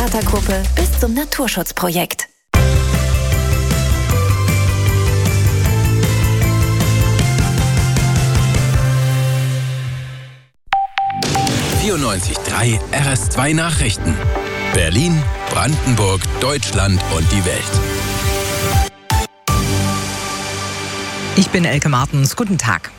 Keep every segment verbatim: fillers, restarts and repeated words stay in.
Theatergruppe bis zum Naturschutzprojekt. vierundneunzig Komma drei R S zwei Nachrichten. Berlin, Brandenburg, Deutschland und die Welt. Ich bin Elke Martens. Guten Tag.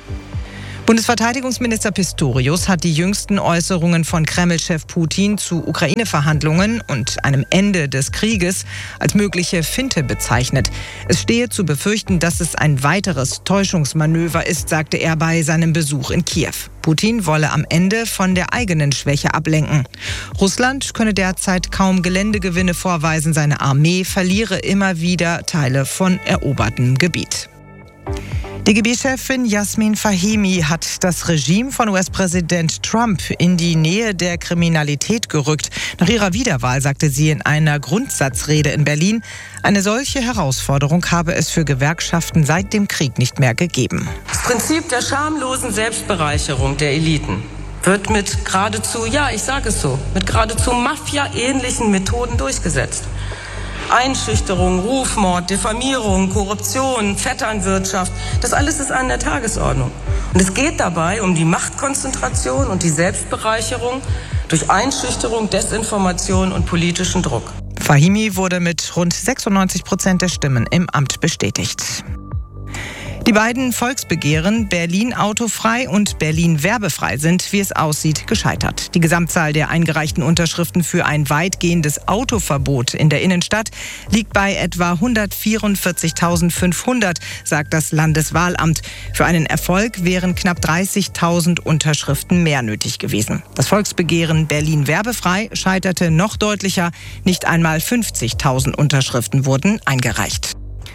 Bundesverteidigungsminister Pistorius hat die jüngsten Äußerungen von Kreml-Chef Putin zu Ukraine-Verhandlungen und einem Ende des Krieges als mögliche Finte bezeichnet. Es stehe zu befürchten, dass es ein weiteres Täuschungsmanöver ist, sagte er bei seinem Besuch in Kiew. Putin wolle am Ende von der eigenen Schwäche ablenken. Russland könne derzeit kaum Geländegewinne vorweisen. Seine Armee verliere immer wieder Teile von erobertem Gebiet. D G B-Chefin Yasmin Fahimi hat das Regime von U S-Präsident Trump in die Nähe der Kriminalität gerückt. Nach ihrer Wiederwahl sagte sie in einer Grundsatzrede in Berlin, eine solche Herausforderung habe es für Gewerkschaften seit dem Krieg nicht mehr gegeben. Das Prinzip der schamlosen Selbstbereicherung der Eliten wird mit geradezu, ja, ich sage es so, mit geradezu Mafia-ähnlichen Methoden durchgesetzt. Einschüchterung, Rufmord, Diffamierung, Korruption, Vetternwirtschaft, das alles ist an der Tagesordnung. Und es geht dabei um die Machtkonzentration und die Selbstbereicherung durch Einschüchterung, Desinformation und politischen Druck. Fahimi wurde mit rund sechsundneunzig Prozent der Stimmen im Amt bestätigt. Die beiden Volksbegehren Berlin autofrei und Berlin werbefrei sind, wie es aussieht, gescheitert. Die Gesamtzahl der eingereichten Unterschriften für ein weitgehendes Autoverbot in der Innenstadt liegt bei etwa hundertvierundvierzigtausendfünfhundert, sagt das Landeswahlamt. Für einen Erfolg wären knapp dreißigtausend Unterschriften mehr nötig gewesen. Das Volksbegehren Berlin werbefrei scheiterte noch deutlicher. Nicht einmal fünfzigtausend Unterschriften wurden eingereicht.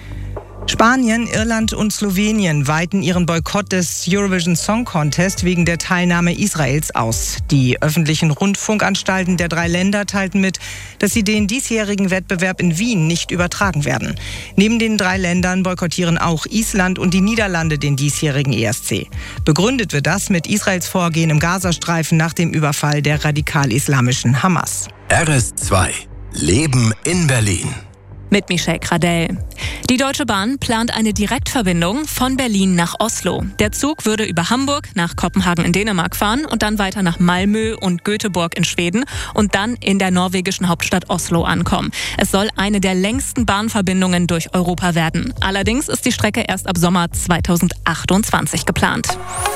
Spanien, Irland und Slowenien weiten ihren Boykott des Eurovision Song Contest wegen der Teilnahme Israels aus. Die öffentlichen Rundfunkanstalten der drei Länder teilten mit, dass sie den diesjährigen Wettbewerb in Wien nicht übertragen werden. Neben den drei Ländern boykottieren auch Island und die Niederlande den diesjährigen E S C. Begründet wird das mit Israels Vorgehen im Gazastreifen nach dem Überfall der radikal-islamischen Hamas. R S zwei. Leben in Berlin. Mit Michelle Gradell. Die Deutsche Bahn plant eine Direktverbindung von Berlin nach Oslo. Der Zug würde über Hamburg nach Kopenhagen in Dänemark fahren und dann weiter nach Malmö und Göteborg in Schweden und dann in der norwegischen Hauptstadt Oslo ankommen. Es soll eine der längsten Bahnverbindungen durch Europa werden. Allerdings ist die Strecke erst ab Sommer zweitausendachtundzwanzig geplant.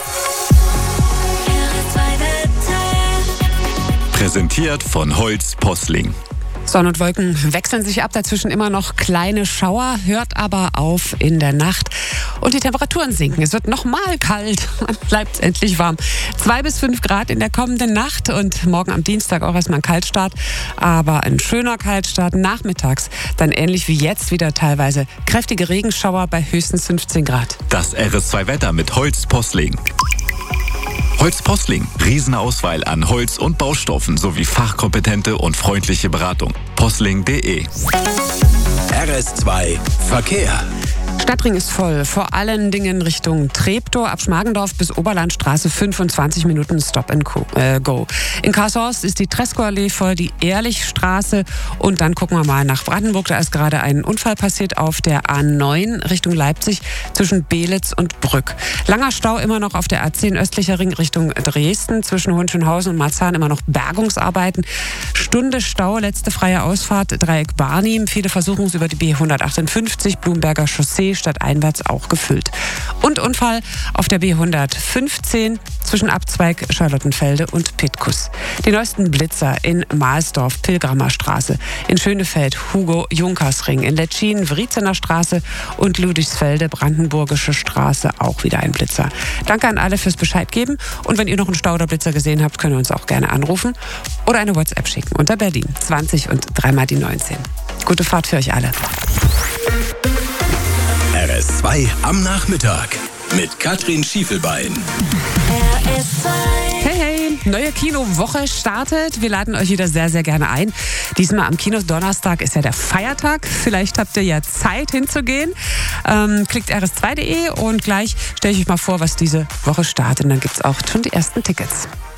Präsentiert von Holz Posling. Sonne und Wolken wechseln sich ab, dazwischen immer noch kleine Schauer, hört aber auf in der Nacht. Und die Temperaturen sinken. Es wird nochmal kalt, man bleibt endlich warm. Zwei bis fünf Grad in der kommenden Nacht und morgen am Dienstag auch erstmal ein Kaltstart. Aber ein schöner Kaltstart nachmittags. Dann ähnlich wie jetzt wieder teilweise kräftige Regenschauer bei höchstens fünfzehn Grad. Das R S zwei Wetter mit Holz Posling. Holz Posling. Riesenauswahl an Holz- und Baustoffen sowie fachkompetente und freundliche Beratung. Posling punkt de. R S zwei Verkehr. Stadtring ist voll, vor allen Dingen Richtung Treptow, ab Schmargendorf bis Oberlandstraße fünfundzwanzig Minuten Stop and Go. In Karshorst ist die Tresco-Allee voll, die Ehrlichstraße und dann gucken wir mal nach Brandenburg, da ist gerade ein Unfall passiert auf der A neun Richtung Leipzig zwischen Beelitz und Brück. Langer Stau immer noch auf der A zehn östlicher Ring Richtung Dresden, zwischen Hohenschönhausen und Marzahn immer noch Bergungsarbeiten. Stunde Stau, letzte freie Ausfahrt, Dreieck Barnim, viele versuchen es über die B hundertachtundfünfzig, Blumberger Chaussee, stadteinwärts auch gefüllt. Und Unfall auf der B hundertfünfzehn zwischen Abzweig Charlottenfelde und Pitkus. Die neuesten Blitzer in Mahlsdorf, Pilgramer Straße, in Schönefeld, Hugo-Junkers-Ring, in Letschin, Wriezener Straße und Ludwigsfelde, Brandenburgische Straße, auch wieder ein Blitzer. Danke an alle fürs Bescheid geben und wenn ihr noch einen Stau oder Blitzer gesehen habt, könnt ihr uns auch gerne anrufen oder eine WhatsApp schicken unter Berlin zwanzig und dreimal die neunzehn. Gute Fahrt für euch alle. R S zwei am Nachmittag mit Katrin Schiefelbein. Hey, hey, neue Kinowoche startet. Wir laden euch wieder sehr, sehr gerne ein. Diesmal am Kino-Donnerstag ist ja der Feiertag. Vielleicht habt ihr ja Zeit hinzugehen. Ähm, klickt r s zwei punkt de und gleich stelle ich euch mal vor, was diese Woche startet. Und dann gibt es auch schon die ersten Tickets.